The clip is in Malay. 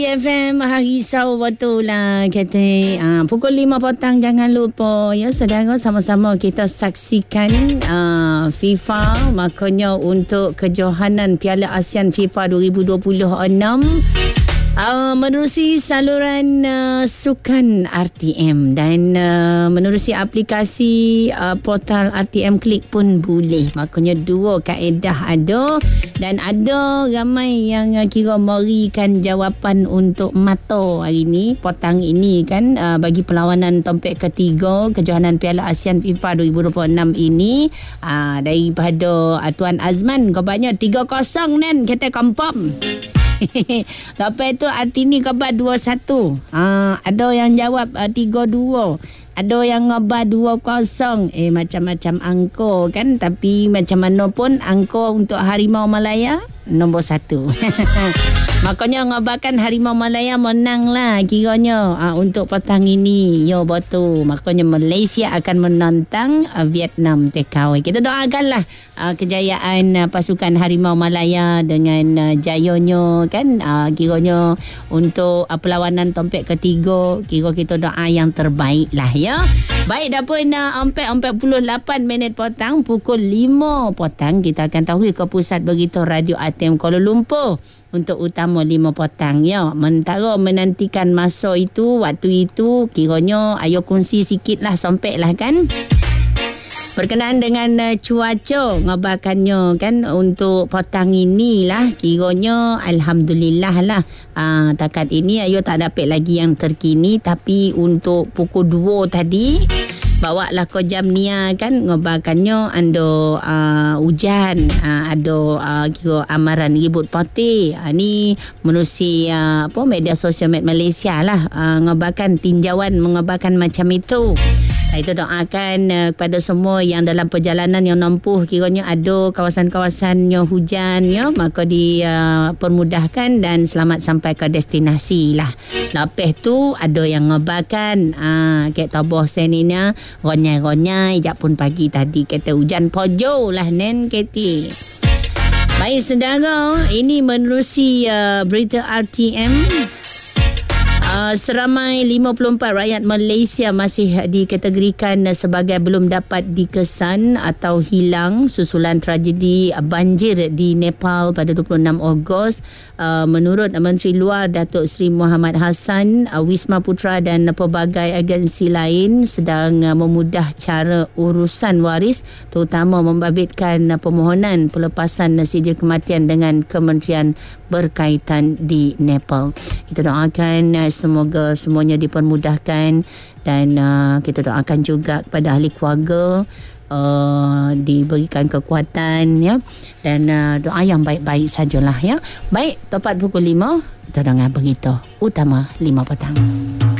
FM hari Sabtu betul lah kata pukul 5 petang jangan lupa ya saudara sama-sama kita saksikan FIFA makanya untuk kejohanan Piala ASEAN FIFA 2026 menerusi saluran sukan RTM dan menerusi aplikasi portal RTM Klik pun boleh. Makanya dua kaedah ada dan ada ramai yang kira memberikan jawapan untuk mata hari ni petang ini kan bagi perlawanan tompek ketiga kejohanan Piala ASEAN FIFA 2026 ini daripada Tuan Azman kabarnya 3-0 nan kita confirm. Lepas tu Artini khabar 2-1. Ada yang jawab 3-2. Ada yang ngabar 2-0. Macam-macam angka kan. Tapi macam mana pun angka untuk Harimau Malaya nombor 1. Makanya ngabarkan Harimau Malaya menang lah kiranya untuk petang ini. Ya betul. Makanya Malaysia akan menantang Vietnam takeaway. Kita doakanlah kejayaan pasukan Harimau Malaya dengan jayanya kan. Kiranya untuk perlawanan tompek ketiga. Kira kita doa yang terbaik lah ya. Baik dah pun 4:48 minit petang. Pukul 5 petang kita akan tahu ke pusat berita Radio ATM Kuala Lumpur. Untuk utama 5 petang ya. Mentara menantikan masa itu, waktu itu kiranya ayo kongsi sikit lah, sompek lah kan. Berkenaan dengan cuaca ngabarkannya kan untuk petang inilah kiranya alhamdulillah lah takat ini ayo tak dapat lagi yang terkini tapi untuk pukul 2 tadi bawa lah ke Jamnia kan ngabarkannya ada hujan ada kira amaran ribut putih ni menerusi media sosial Malaysia lah ngabarkan tinjauan mengabarkan macam itu. Itu doakan kepada semua yang dalam perjalanan yang nampuh kiranya ada kawasan-kawasannya hujan ya maka dipermudahkan dan selamat sampai ke destinasi lah. Lepas tu ada yang ngabarkan kat Tabah Senina ronyai-ronyai jak pun pagi tadi kata hujan pojo lah nen keti. Baik saudara, ini menerusi berita RTM. Seramai 54 rakyat Malaysia masih dikategorikan sebagai belum dapat dikesan atau hilang susulan tragedi banjir di Nepal pada 26 Ogos. Menurut Menteri Luar Datuk Seri Muhammad Hassan, Wisma Putra dan pelbagai agensi lain sedang memudah cara urusan waris terutama membabitkan permohonan pelepasan sijil kematian dengan kementerian berkaitan di Nepal. Kita doakan semoga semuanya dipermudahkan dan kita doakan juga kepada ahli keluarga diberikan kekuatan ya dan doa yang baik-baik sajalah ya. Baik, tepat pukul 5 kita dengar berita utama 5 petang.